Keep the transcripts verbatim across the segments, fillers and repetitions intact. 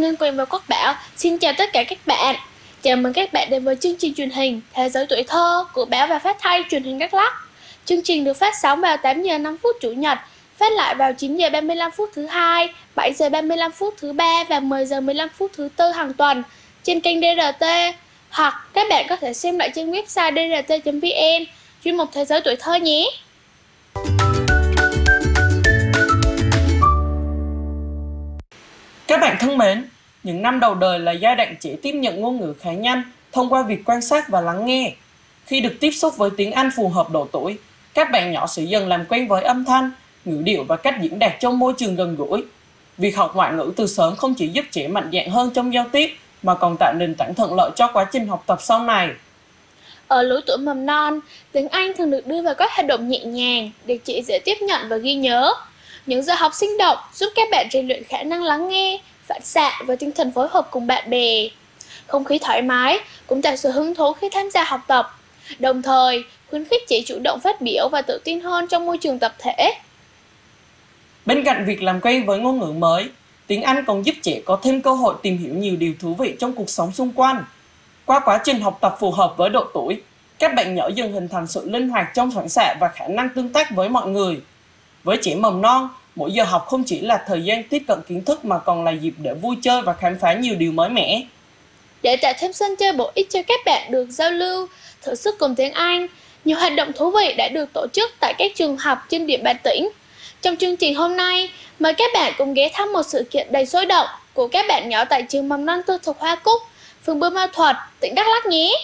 Ngân Quỳnh và Quốc Bảo xin chào tất cả các bạn. Chào mừng các bạn đến với chương trình truyền hình Thế giới tuổi thơ của Báo và Phát thanh truyền hình Đắk Lắk. Chương trình được phát sóng vào tám giờ năm phút Chủ nhật, phát lại vào chín giờ ba mươi lăm phút thứ hai, bảy giờ ba mươi lăm phút thứ ba và mười giờ mười lăm phút thứ tư hàng tuần trên kênh đê rờ tê, hoặc các bạn có thể xem lại trên website đê rờ tê chấm vê en chuyên mục Thế giới tuổi thơ nhé. Các bạn thân mến, những năm đầu đời là giai đoạn trẻ tiếp nhận ngôn ngữ khá nhanh thông qua việc quan sát và lắng nghe. Khi được tiếp xúc với tiếng Anh phù hợp độ tuổi, các bạn nhỏ sẽ dần làm quen với âm thanh, ngữ điệu và cách diễn đạt trong môi trường gần gũi. Việc học ngoại ngữ từ sớm không chỉ giúp trẻ mạnh dạn hơn trong giao tiếp, mà còn tạo nền tảng thuận lợi cho quá trình học tập sau này. Ở lứa tuổi mầm non, tiếng Anh thường được đưa vào các hoạt động nhẹ nhàng để trẻ dễ tiếp nhận và ghi nhớ. Những giờ học sinh động giúp các bạn rèn luyện khả năng lắng nghe, phản xạ và tinh thần phối hợp cùng bạn bè. Không khí thoải mái cũng tạo sự hứng thú khi tham gia học tập, đồng thời khuyến khích trẻ chủ động phát biểu và tự tin hơn trong môi trường tập thể. Bên cạnh việc làm quen với ngôn ngữ mới, tiếng Anh còn giúp trẻ có thêm cơ hội tìm hiểu nhiều điều thú vị trong cuộc sống xung quanh. Qua quá trình học tập phù hợp với độ tuổi, các bạn nhỏ dần hình thành sự linh hoạt trong phản xạ và khả năng tương tác với mọi người. Với trẻ mầm non, mỗi giờ học không chỉ là thời gian tiếp cận kiến thức mà còn là dịp để vui chơi và khám phá nhiều điều mới mẻ. Để tạo thêm sân chơi bổ ích cho các bạn được giao lưu, thử sức cùng tiếng Anh, nhiều hoạt động thú vị đã được tổ chức tại các trường học trên địa bàn tỉnh. Trong chương trình hôm nay, mời các bạn cùng ghé thăm một sự kiện đầy sôi động của các bạn nhỏ tại trường mầm non tư thục Hoa Cúc, phường Buôn Ma Thuột, tỉnh Đắk Lắk nhé.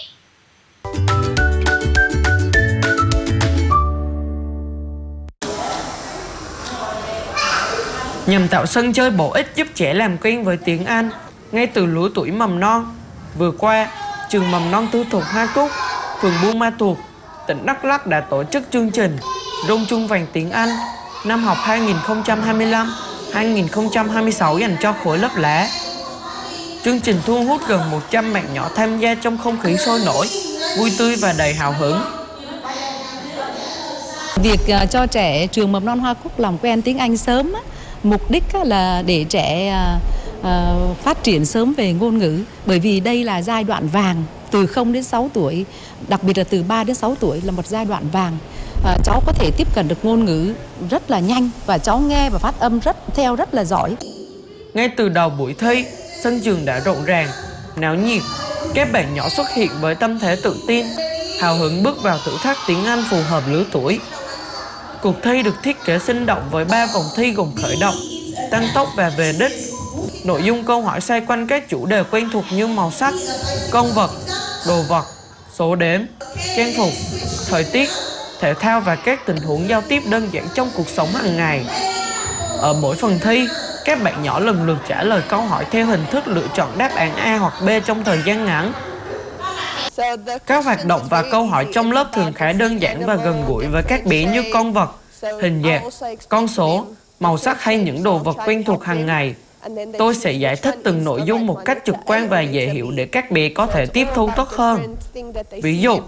Nhằm tạo sân chơi bổ ích giúp trẻ làm quen với tiếng Anh ngay từ lứa tuổi mầm non, vừa qua, trường mầm non tư thục Hoa Cúc, phường Buôn Ma Thuột, tỉnh Đắk Lắk đã tổ chức chương trình Rung chuông vàng tiếng Anh năm học hai nghìn không trăm hai mươi lăm hai nghìn không trăm hai mươi sáu dành cho khối lớp lá. Chương trình thu hút gần một trăm bạn nhỏ tham gia trong không khí sôi nổi, vui tươi và đầy hào hứng. Việc cho trẻ trường mầm non Hoa Cúc làm quen tiếng Anh sớm, mục đích là để trẻ phát triển sớm về ngôn ngữ, bởi vì đây là giai đoạn vàng từ không đến sáu tuổi, đặc biệt là từ ba đến sáu tuổi là một giai đoạn vàng. À, cháu có thể tiếp cận được ngôn ngữ rất là nhanh và cháu nghe và phát âm rất theo rất là giỏi. Ngay từ đầu buổi thi, sân trường đã rộn ràng, náo nhiệt. Các bạn nhỏ xuất hiện với tâm thế tự tin, hào hứng bước vào thử thách tiếng Anh phù hợp lứa tuổi. Cuộc thi được thiết kế sinh động với ba vòng thi gồm khởi động, tăng tốc và về đích. Nội dung câu hỏi xoay quanh các chủ đề quen thuộc như màu sắc, con vật, đồ vật, số đếm, trang phục, thời tiết, thể thao và các tình huống giao tiếp đơn giản trong cuộc sống hàng ngày. Ở mỗi phần thi, các bạn nhỏ lần lượt trả lời câu hỏi theo hình thức lựa chọn đáp án A hoặc B trong thời gian ngắn. Các hoạt động và câu hỏi trong lớp thường khá đơn giản và gần gũi với các bé như con vật, hình dạng, con số, màu sắc hay những đồ vật quen thuộc hàng ngày. Tôi sẽ giải thích từng nội dung một cách trực quan và dễ hiểu để các bé có thể tiếp thu tốt hơn. Ví dụ,